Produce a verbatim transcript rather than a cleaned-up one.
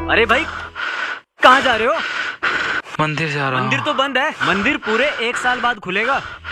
अरे भाई कहाँ जा रहे हो? मंदिर जा रहा हूँ। मंदिर तो बंद है। मंदिर पूरे एक साल बाद खुलेगा।